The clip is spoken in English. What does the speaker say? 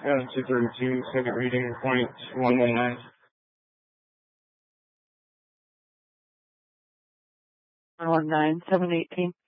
Adam 232, second reading, point 119. 119, 718.